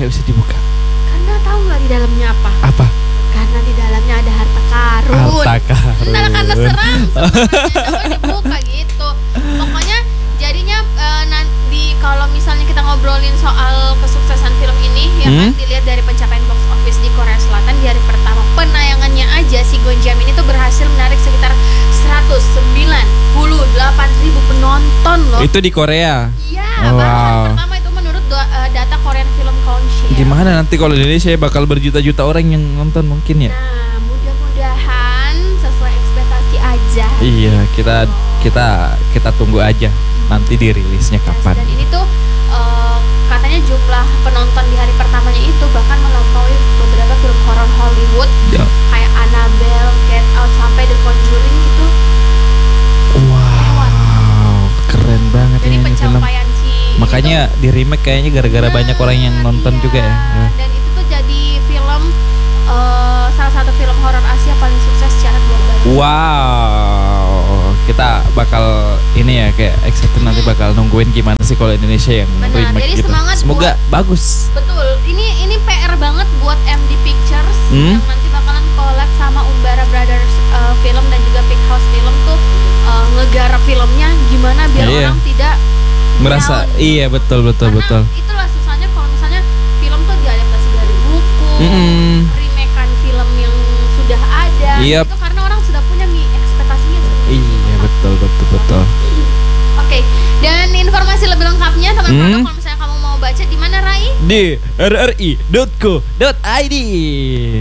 nggak bisa dibuka? Karena tahu nggak di dalamnya apa? Apa? Karena di dalamnya ada harta karun. Harta karun. Entah karena seram sebenarnya dibuka gitu. Pokoknya jadinya kalau misalnya kita ngobrolin soal kesuksesan film ini ya kan, dilihat dari pencapaian box office di Korea Selatan di hari pertama penayangannya aja, si Gonjam ini tuh berhasil menarik sekitar 198.000 penonton loh. Itu di Korea. Iya, baru hari pertama itu menurut data Korean Film Council. Gimana nanti kalau di Indonesia bakal berjuta-juta orang yang nonton mungkin ya? Nah, mudah-mudahan sesuai ekspektasi aja. Iya, kita tunggu aja nanti dirilisnya kapan. Dan ini tuh katanya jumlah penonton di hari pertamanya itu bahkan melampaui beberapa film horor Hollywood ya. Kayak Annabelle, Get Out, sampai The Conjuring itu. Wow, keren banget. Jadi ya pencapaian film. si Makanya di remake kayaknya gara-gara banyak orang yang nonton juga ya. Dan itu tuh jadi film salah satu film horor Asia paling sukses secara global. Wow, kita bakal ini ya kayak excited nanti bakal nungguin gimana sih kalau Indonesia yang remake jadi gitu. buat, Semoga bagus. Betul, ini PR banget buat MD Pictures yang nanti bakalan collab sama Umbara Brothers Film dan juga Big House Film tuh ngegarap filmnya gimana biar orang tidak merasa down. Iya betul. Itulah susahnya kalau misalnya film tuh diadaptasi dari buku, remakean film yang sudah ada. Yep. Itu karena orang sudah punya ekspektasinya. Iya betul. Oke, dan informasi lebih lengkapnya teman-teman kalau misalnya kamu mau baca di mana, Rai? Di rri.co.id.